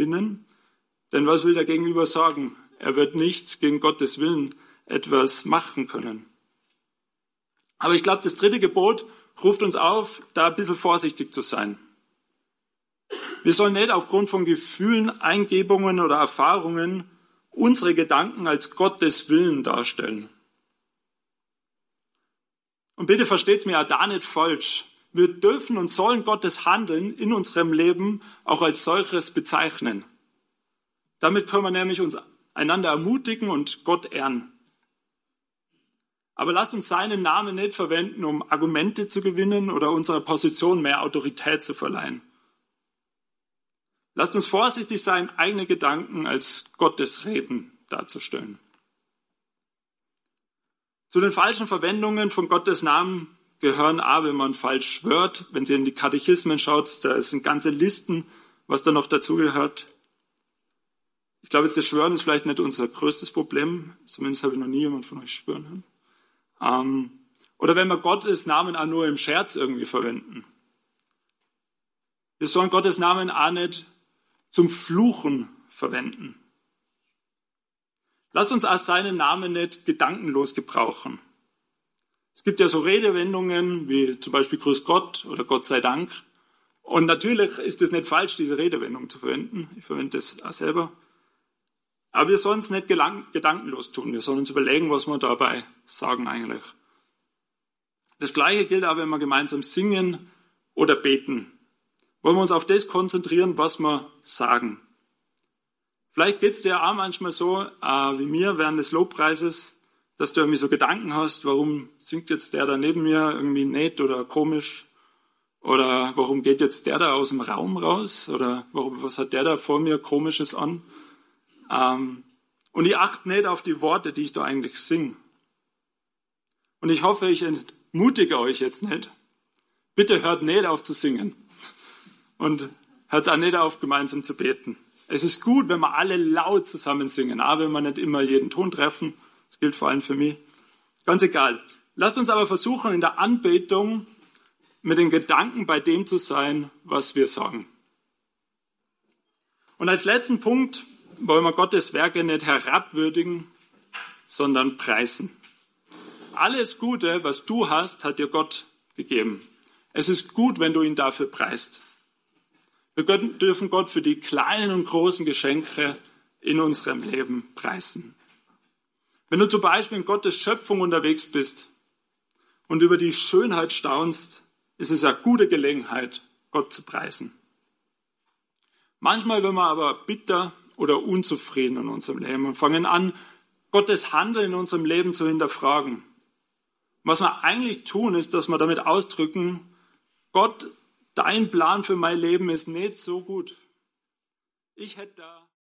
gewinnen. Denn was will der Gegenüber sagen? Er wird nicht gegen Gottes Willen etwas machen können. Aber ich glaube, das 3. Gebot ruft uns auf, da ein bisschen vorsichtig zu sein. Wir sollen nicht aufgrund von Gefühlen, Eingebungen oder Erfahrungen unsere Gedanken als Gottes Willen darstellen. Und bitte versteht's mir auch da nicht falsch. Wir dürfen und sollen Gottes Handeln in unserem Leben auch als solches bezeichnen. Damit können wir nämlich uns einander ermutigen und Gott ehren. Aber lasst uns seinen Namen nicht verwenden, um Argumente zu gewinnen oder unserer Position mehr Autorität zu verleihen. Lasst uns vorsichtig sein, eigene Gedanken als Gottes Reden darzustellen. Zu den falschen Verwendungen von Gottes Namen gehören auch, wenn man falsch schwört. Wenn ihr in die Katechismen schaut, da sind ganze Listen, was da noch dazugehört. Ich glaube, das Schwören ist vielleicht nicht unser größtes Problem. Zumindest habe ich noch nie jemand von euch schwören hören. Oder wenn wir Gottes Namen auch nur im Scherz irgendwie verwenden. Wir sollen Gottes Namen auch nicht zum Fluchen verwenden. Lasst uns auch seinen Namen nicht gedankenlos gebrauchen. Es gibt ja so Redewendungen wie zum Beispiel Grüß Gott oder Gott sei Dank. Und natürlich ist es nicht falsch, diese Redewendung zu verwenden. Ich verwende das auch selber. Aber wir sollen es nicht gedankenlos tun. Wir sollen uns überlegen, was wir dabei sagen eigentlich. Das Gleiche gilt auch, wenn wir gemeinsam singen oder beten. Wollen wir uns auf das konzentrieren, was wir sagen. Vielleicht geht es dir auch manchmal so, wie mir während des Lobpreises, dass du irgendwie so Gedanken hast, warum singt jetzt der da neben mir irgendwie nett oder komisch? Oder warum geht jetzt der da aus dem Raum raus? Oder was hat der da vor mir Komisches an? Und ich achte nicht auf die Worte, die ich da eigentlich singe. Und ich hoffe, ich entmutige euch jetzt nicht. Bitte hört nicht auf zu singen. Und hört auch nicht auf, gemeinsam zu beten. Es ist gut, wenn wir alle laut zusammen singen, aber wenn wir nicht immer jeden Ton treffen. Das gilt vor allem für mich. Ganz egal. Lasst uns aber versuchen, in der Anbetung mit den Gedanken bei dem zu sein, was wir sagen. Und als letzten Punkt wollen wir Gottes Werke nicht herabwürdigen, sondern preisen. Alles Gute, was du hast, hat dir Gott gegeben. Es ist gut, wenn du ihn dafür preist. Wir dürfen Gott für die kleinen und großen Geschenke in unserem Leben preisen. Wenn du zum Beispiel in Gottes Schöpfung unterwegs bist und über die Schönheit staunst, ist es eine gute Gelegenheit, Gott zu preisen. Manchmal werden wir aber bitter oder unzufrieden in unserem Leben und fangen an, Gottes Handeln in unserem Leben zu hinterfragen. Was wir eigentlich tun, ist, dass wir damit ausdrücken, Gott, dein Plan für mein Leben ist nicht so gut. Ich hätte da